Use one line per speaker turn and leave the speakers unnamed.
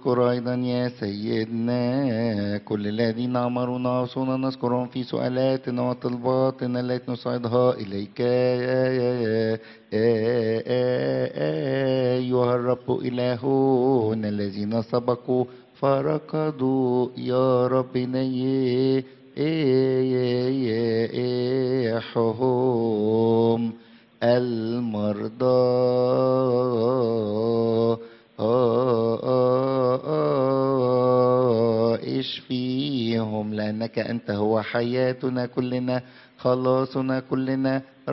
واذكر أيضا يا سيدنا كل الذين أمرونا وصونا نذكرهم في سؤالاتنا وطلباتنا التي نصعدها إليك أيها الرب إلهنا الذين سبقوا فركضوا يا رب نيحهم المرضى اشفيهم لأنك أنت هو حياتنا كلنا خلاصنا كلنا